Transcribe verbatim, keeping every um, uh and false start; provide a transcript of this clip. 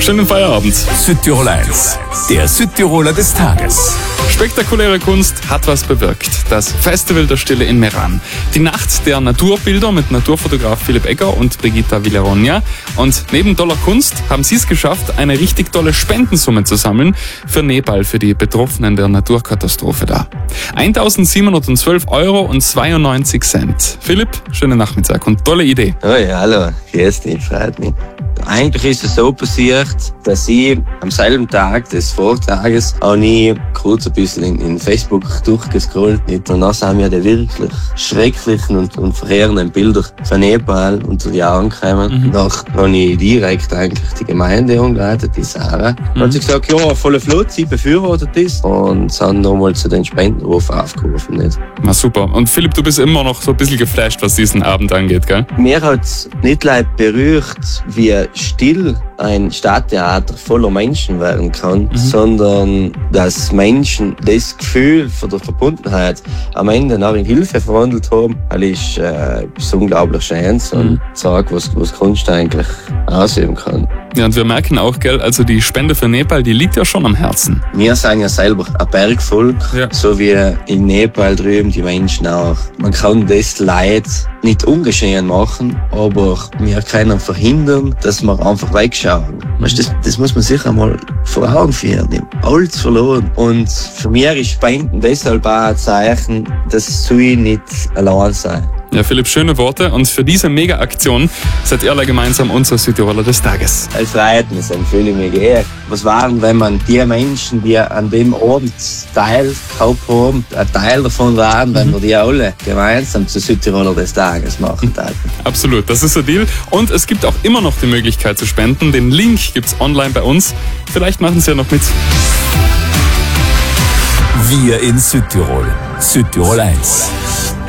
schönen Feierabend. Südtirol eins, der Südtiroler des Tages. Spektakuläre Kunst hat was bewirkt. Das Festival der Stille in Meran. Die Nacht der Naturbilder mit Naturfotograf Philipp Egger und Brigitta Villaronia. Und neben toller Kunst haben sie es geschafft, eine richtig tolle Spendensumme zu sammeln für Nepal, für die Betroffenen der Naturkatastrophe da. eintausendsiebenhundertzwölf Euro und zweiundneunzig Cent. Philipp, schönen Nachmittag und tolle Idee. Oh ja, hallo, grüß dich, freut mich. Eigentlich ist es so passiert, dass ich am selben Tag des Vortages auch nie kurz ein bisschen in, in Facebook durchgescrollt nicht. Und dann sind mir die wirklich schrecklichen und, und verheerenden Bilder von Nepal unter die Augen gekommen. Mhm. Dann habe ich direkt eigentlich die Gemeinde angeleitet, die Sarah. Mhm. Und sie gesagt, ja, volle Flut, sie befürwortet das. Und sind nochmal zu den Spendenruf aufgerufen. Nicht? Na super. Und Philipp, du bist immer noch so ein bisschen geflasht, was diesen Abend angeht, gell? Mir hat es nicht leid berührt, wie still ein Stadttheater voller Menschen werden kann, mhm. sondern dass Menschen das Gefühl von der Verbundenheit am Ende nach in Hilfe verwandelt haben, das ist, äh, ist unglaublich schön und mhm. sagt, was, was Kunst eigentlich ausüben kann. Ja, und wir merken auch, gell, also die Spende für Nepal, die liegt ja schon am Herzen. Wir sind ja selber ein Bergvolk, ja. So wie in Nepal drüben die Menschen auch. Man kann das Leid nicht ungeschehen machen, aber wir können verhindern, dass wir einfach wegschauen. Mhm. Weißt, das, das muss man sich einmal vor Augen führen. Ich habe alles verloren. Und für mich ist Spenden deshalb auch ein Zeichen, dass ich nicht allein sein. Ja, Philipp, schöne Worte. Und für diese Mega-Aktion seid ihr alle gemeinsam unser Südtiroler des Tages. Es freut mich, es fühle ich mich geehrt. Was waren, wenn man die Menschen, die an dem Abend Teil gehabt haben, ein Teil davon waren, wenn wir die alle gemeinsam zu Südtiroler des Tages machen würden. Absolut, das ist der Deal. Und es gibt auch immer noch die Möglichkeit zu spenden. Den Link gibt's online bei uns. Vielleicht machen Sie ja noch mit. Wir in Südtirol. Südtirol eins.